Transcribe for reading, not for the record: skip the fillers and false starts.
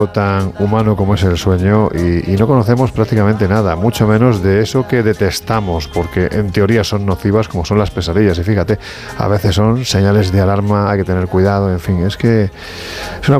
tan humano como es el sueño y no conocemos prácticamente nada, mucho menos de eso que detestamos, porque en teoría son nocivas como son las pesadillas y fíjate, a veces son señales de alarma, hay que tener cuidado, en fin, es que es una